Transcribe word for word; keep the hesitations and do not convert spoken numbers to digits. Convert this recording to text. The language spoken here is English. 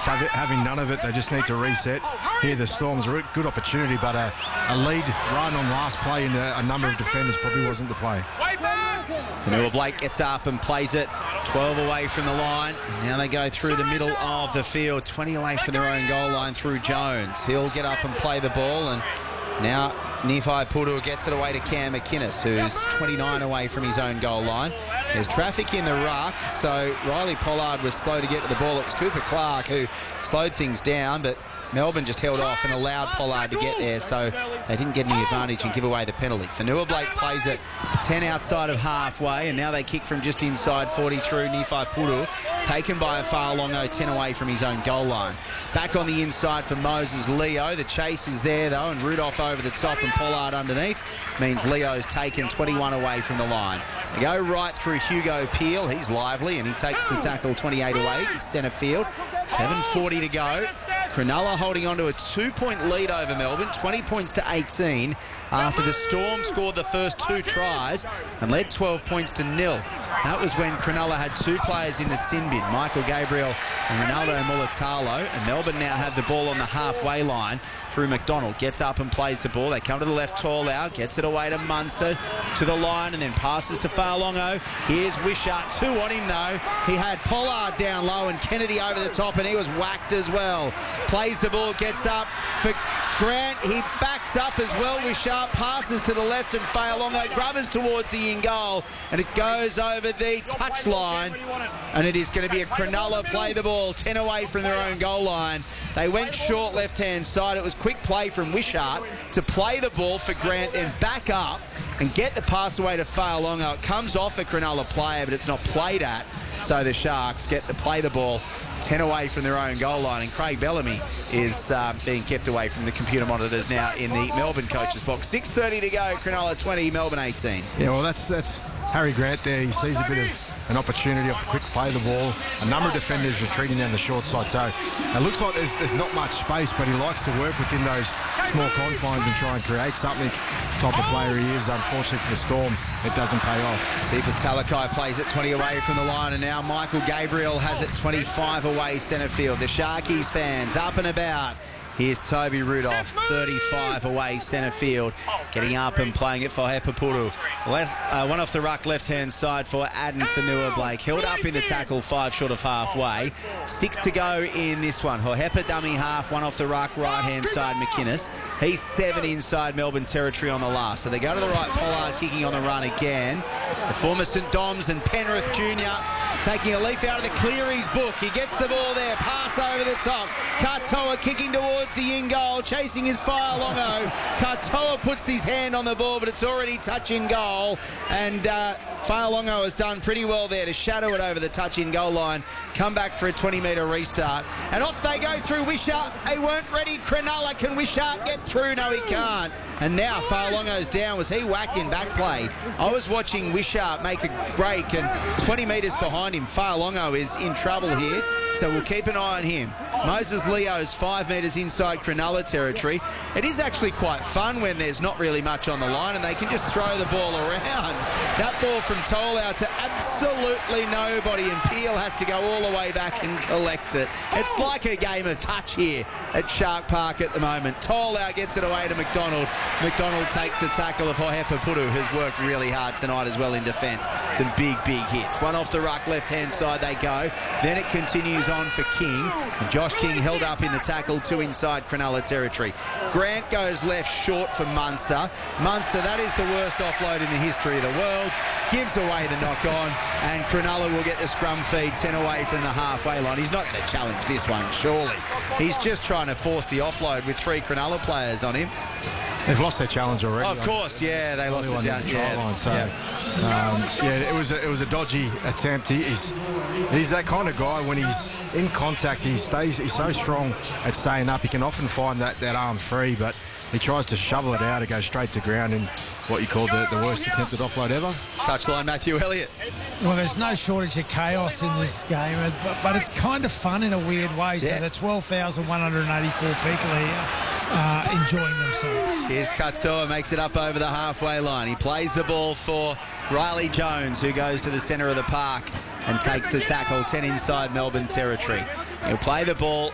have it, having none of it. They just need to reset. Here, the Storm's a good opportunity, but a, a lead run on last play in a, a number of defenders probably wasn't the play. Fonua-Blake gets up and plays it twelve away from the line. Now they go through the middle of the field, twenty away from their own goal line through Jones. He'll get up and play the ball, and now Nifai Puru gets it away to Cam McInnes, who's twenty-nine away from his own goal line. There's traffic in the ruck, so Riley Pollard was slow to get to the ball. It was Cooper Clark who slowed things down, but Melbourne just held off and allowed Pollard to get there, so they didn't get any advantage and give away the penalty. Fonua-Blake plays it ten outside of halfway, and now they kick from just inside forty through Nifai Puru, taken by a Fa'alongo, ten away from his own goal line. Back on the inside for Moses Leo. The chase is there, though, and Rudolph over the top and Pollard underneath means Leo's taken twenty-one away from the line. They go right through Hugo Peel. He's lively, and he takes the tackle twenty-eight away, centre field. seven forty to go. Cronulla holding on to a two-point lead over Melbourne, twenty points to eighteen, after the Storm scored the first two tries and led twelve points to nil. That was when Cronulla had two players in the sin bin, Michael Gabriel and Ronaldo Mulatalo, and Melbourne now have the ball on the halfway line through McDonald. Gets up and plays the ball. They come to the left, tall out, gets it away to Munster, to the line, and then passes to Fa'alongo. Here's Wishart, two on him though. He had Pollard down low and Kennedy over the top, and he was whacked as well. Plays the ball, gets up for Grant. He backs up as well. Wishart passes to the left, and Fa'alongo grubbers towards the in goal, and it goes over the touch line, and it is going to be a Cronulla play the ball, ten away from their own goal line. They went short left-hand side. It was quick play from Wishart to play the ball for Grant, then back up and get the pass away to Fa'alongo. It comes off a Cronulla player, but it's not played at, so the Sharks get to play the ball ten away from their own goal line, and Craig Bellamy is uh, being kept away from the computer monitors now in the Melbourne coach's box. six thirty to go, Cronulla twenty, Melbourne eighteen. Yeah, well, that's that's Harry Grant there. He sees a bit of an opportunity off the quick play of the ball. A number of defenders retreating down the short side, so it looks like there's, there's not much space, but he likes to work within those small confines and try and create something. The type of player he is. Unfortunately for the Storm, it doesn't pay off. Sifa Talakai plays it twenty away from the line, and now Michael Gabriel has it twenty-five away centre field. The Sharkies fans up and about. Here's Toby Rudolph, thirty-five away centre field, getting up and playing it for Hepa Puru. Left, uh, one off the ruck left-hand side for Addin Fonua-Blake. Held up in the tackle, five short of halfway. Six to go in this one. Hohepa dummy half, one off the ruck, right-hand side McInnes. He's seven inside Melbourne territory on the last. So they go to the right, Pollard kicking on the run again. The former St Doms and Penrith Junior taking a leaf out of the Cleary's book. He gets the ball there, pass over the top. Katoa kicking towards the in goal, chasing his Fa'alongo. Katoa puts his hand on the ball, but it's already touching goal, and uh, Fa'alongo has done pretty well there to shadow it over the touch in goal line. Come back for a twenty metre restart, and off they go through Wishart. They weren't ready. Cronulla, can Wishart get through? No, he can't. And now Fa'alongo's down. Was he whacked in back play? I was watching Wishart make a break, and twenty metres behind him, Fa'alongo is in trouble here, so we'll keep an eye on him. Moses Leo's five metres inside Cronulla territory. It is actually quite fun when there's not really much on the line and they can just throw the ball around. That ball from Tolau to absolutely nobody, and Peel has to go all the way back and collect it. It's like a game of touch here at Shark Park at the moment. Tolau gets it away to McDonald. McDonald takes the tackle of Hohepa Puru, who's worked really hard tonight as well in defence. Some big, big hits. One off the ruck, left-hand side they go. Then it continues on for King. And Josh King held up in the tackle, two inside Cronulla territory. Grant goes left short for Munster. Munster, that is the worst offload in the history of the world. Gives away the knock-on, and Cronulla will get the scrum feed ten away from the halfway line. He's not going to challenge this one, surely. He's just trying to force the offload with three Cronulla players on him. They've lost their challenge already. Of course, yeah, they lost it down the yeah. line. So, yeah. Um, yeah, it was a, it was a dodgy attempt. He, he's he's that kind of guy. When he's in contact, he stays. He's so strong at staying up. He can often find that that arm free, but he tries to shovel it out and go straight to ground in what you call the, the worst attempted offload ever. Touchline, Matthew Elliott. Well, there's no shortage of chaos in this game, but, but it's kind of fun in a weird way. Yeah. So the twelve thousand one hundred eighty-four people here uh, enjoying themselves. Here's Katoa, makes it up over the halfway line. He plays the ball for Riley Jones, who goes to the centre of the park and takes the tackle, ten inside Melbourne territory. He'll play the ball